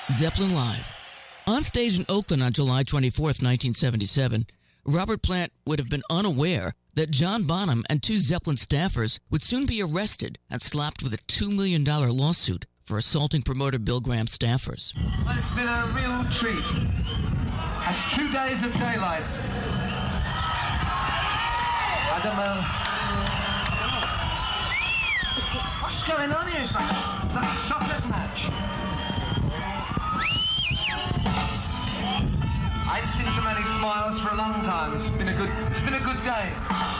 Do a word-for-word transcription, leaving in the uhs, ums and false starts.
Zeppelin Live. On stage in Oakland on July twenty-fourth, nineteen seventy-seven, Robert Plant would have been unaware that John Bonham and two Zeppelin staffers would soon be arrested and slapped with a two million dollars lawsuit for assaulting promoter Bill Graham's staffers. Well, it's been a real treat. That's two days of daylight. I don't know. What's going on here? It's like a, it's like a soccer match. I ain't seen so many smiles for a long time. It's been a good, it's been a good day.